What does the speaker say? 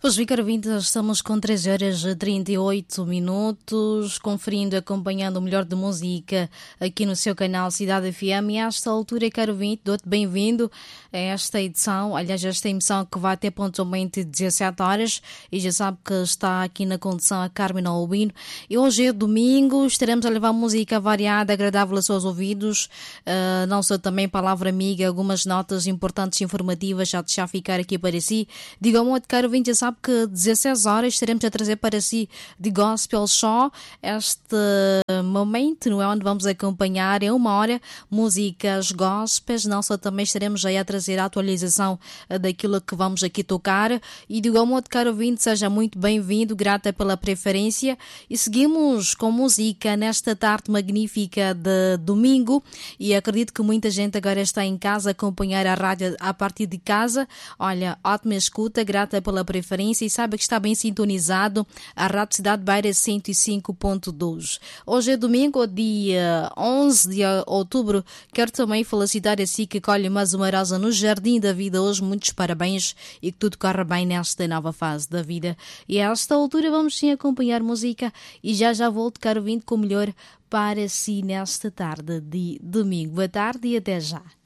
Pois, Ricardo Vintas, estamos com 13 horas e 38 minutos, conferindo, acompanhando o melhor de música aqui no seu canal Cidade FM. E a esta altura, caro ouvinte, dou-te bem-vindo a esta edição, aliás, esta emissão que vai até pontualmente 17 horas, e já sabe que está aqui na condução a Carmen Albino. E hoje é domingo, estaremos a levar música variada, agradável aos seus ouvidos, não só também palavra amiga, algumas notas importantes e informativas já deixar ficar aqui para si. Diga muito, caro ouvinte, já sabe que 16 horas estaremos a trazer para si de Gospel Show. Este momento, não é, onde vamos acompanhar, é uma hora, músicas gospels, não só também estaremos aí a trazer a atualização daquilo que vamos aqui tocar. E digo ao modo, caro ouvinte, seja muito bem-vindo, grata pela preferência. E seguimos com música nesta tarde magnífica de domingo, e acredito que muita gente agora está em casa a acompanhar a rádio a partir de casa. Olha, ótima escuta, grata pela preferência, e saiba que está bem sintonizado a Rádio Cidade Beira 105.2. Hoje é domingo, dia 11 de outubro. Quero também felicitar a si que colhe mais uma rosa no Jardim da Vida hoje. Muitos parabéns e que tudo corra bem nesta nova fase da vida. E a esta altura vamos sim acompanhar música, e já volto, caro ouvinte, com o melhor para si nesta tarde de domingo. Boa tarde e até já.